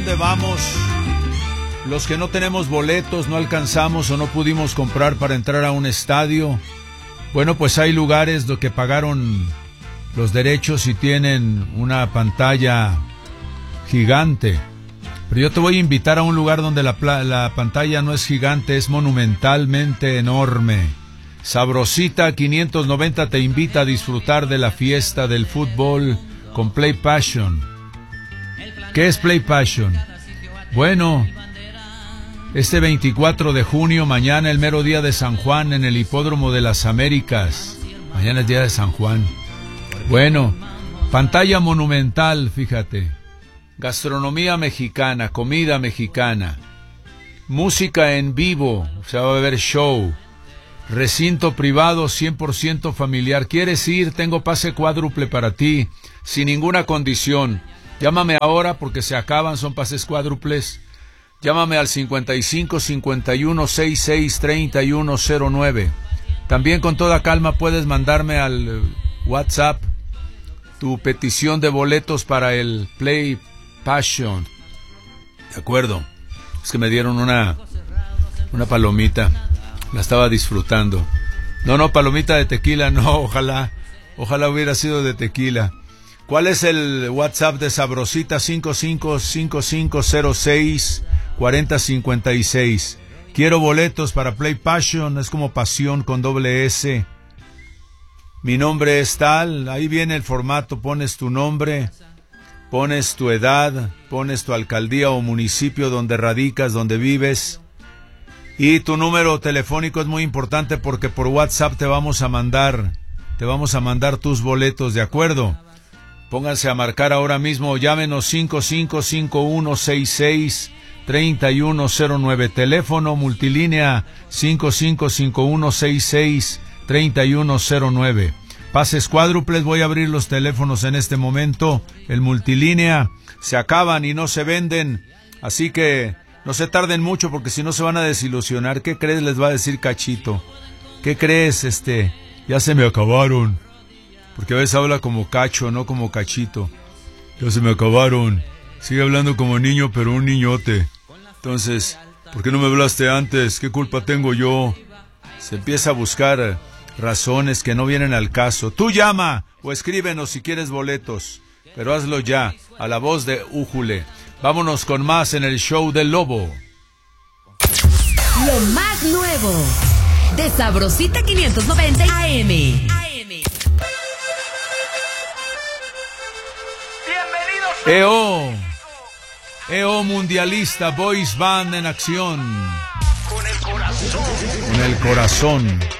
dónde vamos. Los que no tenemos boletos, no alcanzamos o no pudimos comprar para entrar a un estadio. Bueno, pues hay lugares que pagaron los derechos y tienen una pantalla gigante. Pero yo te voy a invitar a un lugar donde la pantalla no es gigante, es monumentalmente enorme. Sabrosita 590 te invita a disfrutar de la fiesta del fútbol con Play Passion. ¿Qué es Play Passion? Bueno, este 24 de junio, mañana el mero día de San Juan, en el Hipódromo de las Américas. Mañana es día de San Juan. Bueno, pantalla monumental, fíjate. Gastronomía mexicana, comida mexicana. Música en vivo, o sea, va a haber show. Recinto privado 100% familiar. ¿Quieres ir? Tengo pase cuádruple para ti, sin ninguna condición. Llámame ahora porque se acaban, son pases cuádruples. Llámame al 55 51 66 3109. También con toda calma puedes mandarme al WhatsApp tu petición de boletos para el Play Passion. De acuerdo. Es que me dieron una palomita. La estaba disfrutando. No, palomita de tequila, no, ojalá hubiera sido de tequila. ¿Cuál es el WhatsApp de Sabrosita? 5555064056. Quiero boletos para Play Passion, es como pasión con doble S. Mi nombre es tal, ahí viene el formato, pones tu nombre, pones tu edad, pones tu alcaldía o municipio donde radicas, donde vives. Y tu número telefónico es muy importante porque por WhatsApp te vamos a mandar tus boletos, ¿de acuerdo? Pónganse a marcar ahora mismo, llámenos 5551663109, teléfono multilínea 5551663109. Pases cuádruples, voy a abrir los teléfonos en este momento, el multilínea, se acaban y no se venden, así que no se tarden mucho porque si no se van a desilusionar. ¿Qué crees? Les va a decir Cachito. ¿Qué crees? Ya se me acabaron. Porque a veces habla como Cacho, no como Cachito. Ya se me acabaron. Sigue hablando como niño, pero un niñote. Entonces, ¿por qué no me hablaste antes? ¿Qué culpa tengo yo? Se empieza a buscar razones que no vienen al caso. Tú llama o escríbenos si quieres boletos, pero hazlo ya, a la voz de Újule. Vámonos con más en el show del Lobo. Lo más nuevo de Sabrosita 590 AM. EO Mundialista Boys Band en acción. Con el corazón.